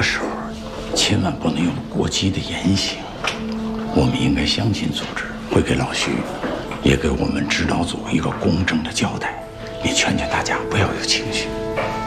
时候，千万不能有过激的言行。我们应该相信组织会给老徐，也给我们指导组一个公正的交代。你劝劝大家不要有情绪。